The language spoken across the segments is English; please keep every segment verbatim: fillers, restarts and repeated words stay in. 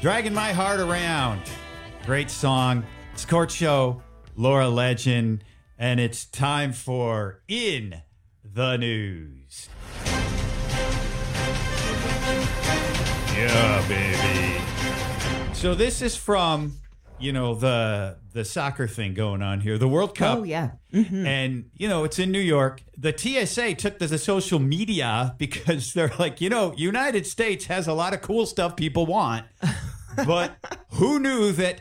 Dragging My Heart Around. Great song. It's Court Show, Laura Legend, and it's time for In the News. Yeah, baby. So this is from, you know, the the soccer thing going on here, the World Cup. Oh, yeah. Mm-hmm. And, you know, it's in New York. The T S A took to the social media because they're like, you know, United States has a lot of cool stuff people want. But who knew that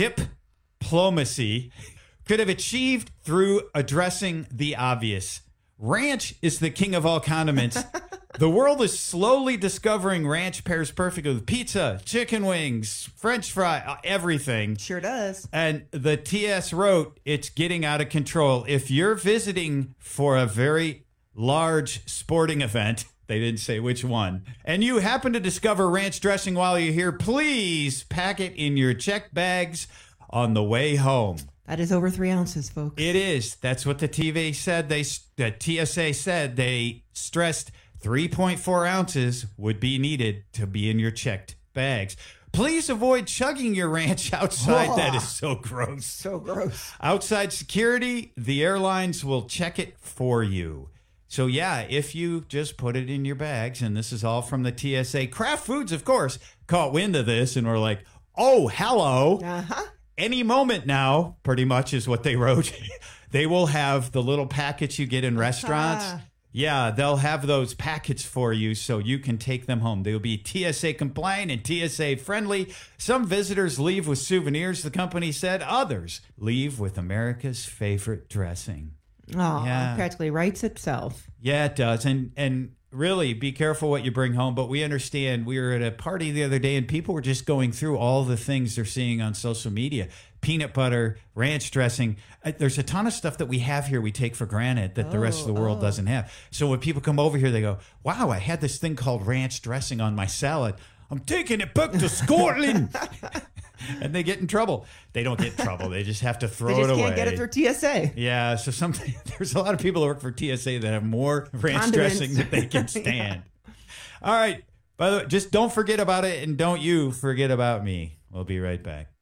diplomacy could have achieved through addressing the obvious? Ranch is the king of all condiments. The world is slowly discovering ranch pairs perfectly with pizza, chicken wings, French fry, everything. Sure does. And the T S wrote, it's getting out of control. If you're visiting for a very large sporting event, they didn't say which one, and you happen to discover ranch dressing while you're here, please pack it in your check bags on the way home. That is over three ounces, folks. It is. That's what the T V said. They, the T S A said they stressed three point four ounces would be needed to be in your checked bags. Please avoid chugging your ranch outside. Oh, that is so gross. So gross. Outside security, the airlines will check it for you. So, yeah, if you just put it in your bags, and this is all from the T S A. Kraft Foods, of course, caught wind of this and were like, oh, hello. Uh-huh. Any moment now, pretty much is what they wrote. They will have the little packets you get in restaurants. Uh-huh. Yeah, they'll have those packets for you so you can take them home. They'll be T S A compliant and T S A friendly. Some visitors leave with souvenirs, the company said. Others leave with America's favorite dressing. Oh, yeah. Practically writes itself. Yeah, it does. And and really, be careful what you bring home. But we understand. We were at a party the other day, and people were just going through all the things they're seeing on social media. Peanut butter, ranch dressing. There's a ton of stuff that we have here we take for granted that oh, the rest of the world oh. doesn't have. So when people come over here, they go, wow, I had this thing called ranch dressing on my salad. I'm taking it back to Scotland. And they get in trouble. They don't get in trouble. They just have to throw it away. They just can't get it through T S A. Yeah, so some, there's a lot of people that work for T S A that have more ranch Condiments. dressing that they can stand. Yeah. All right. By the way, just don't forget about it, and don't you forget about me. We'll be right back.